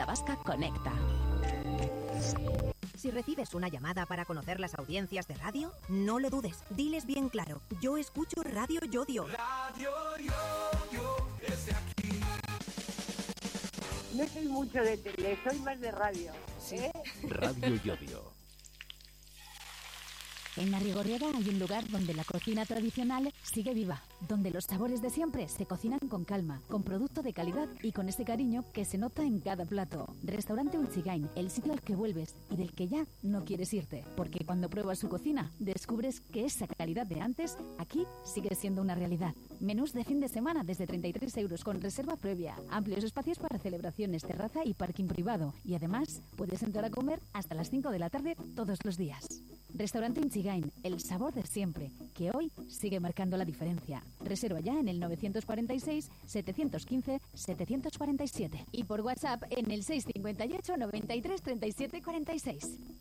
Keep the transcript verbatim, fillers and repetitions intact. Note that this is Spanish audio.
Vasca conecta. Si recibes una llamada para conocer las audiencias de radio, no lo dudes. Diles bien claro. Yo escucho Radio Yodio. Radio Yodio es de aquí. No soy mucho de tele, soy más de radio. ¿eh? Radio Yodio. En Arrigorriaga hay un lugar donde la cocina tradicional sigue viva, donde los sabores de siempre se cocinan con calma, con producto de calidad y con ese cariño que se nota en cada plato. Restaurante Unchigain, el sitio al que vuelves y del que ya no quieres irte, porque cuando pruebas su cocina descubres que esa calidad de antes aquí sigue siendo una realidad. Menús de fin de semana desde treinta y tres euros con reserva previa, amplios espacios para celebraciones, terraza y parking privado, y además puedes entrar a comer hasta las cinco de la tarde todos los días. Restaurante Unchigain, el sabor de siempre, que hoy sigue marcando la diferencia. Reserva ya en el nueve cuatro seis, siete uno cinco, siete cuatro siete y por WhatsApp en el seis cinco ocho, noventa y tres, treinta y siete cuarenta y seis.